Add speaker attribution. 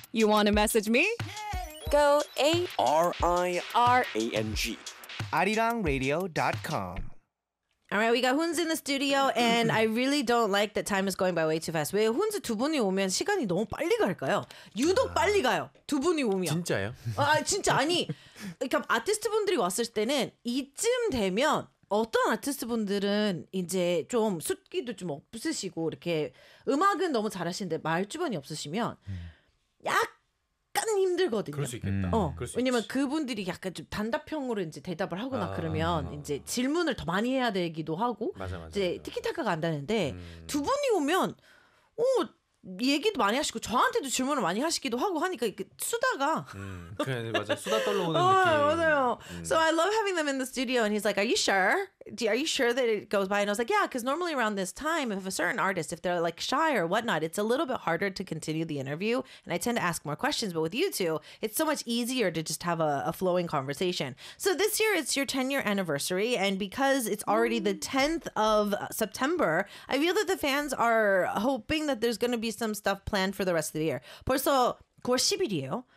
Speaker 1: You want to message me?
Speaker 2: Go
Speaker 3: RIRANG.
Speaker 4: arirang.radio.com.
Speaker 5: All right, we got Hunz in the studio, and I really don't like that time is going by way too fast. 왜 훈즈 두 분이 오면 시간이 너무 빨리 갈까요? 유독 빨리 가요. 두 분이 오면.
Speaker 6: 진짜요?
Speaker 5: 진짜 아니. 그러니까 아티스트 분들이 왔을 때는 이쯤 되면 어떤 아티스트 분들은 이제 좀 숫기도 좀 없으시고 이렇게 음악은 너무 잘하시는데 말주변이 없으시면 약간 힘들거든요.
Speaker 6: 그럴 수 있겠다. 그럴 수
Speaker 5: 왜냐면
Speaker 6: 있지.
Speaker 5: 그분들이 약간 좀 단답형으로 이제 대답을 하거나
Speaker 6: 아.
Speaker 5: 그러면 이제 질문을 더 많이 해야 되기도 하고
Speaker 6: 맞아.
Speaker 5: 이제 티키타카가 안 되는데 두 분이 오면 얘기도 많이 하시고 저한테도 질문을 많이 하시기도 하고 하니까 이렇게 수다가
Speaker 6: 그래 맞아. 수다 떨러 오는 느낌.
Speaker 5: 맞아요. So I love having them in the studio, and he's like, "Are you sure? Are you sure that it goes by?" And I was like, "Yeah, because normally around this time, if a certain artist, if they're like shy or whatnot, it's a little bit harder to continue the interview, and I tend to ask more questions. But with you two, it's so much easier to just have a flowing conversation. So this year, it's your 10-year anniversary, and because it's already the 10th of September, I feel that the fans are hoping that there's going to be some stuff planned for the rest of the year. 벌써 9월 10일이에요.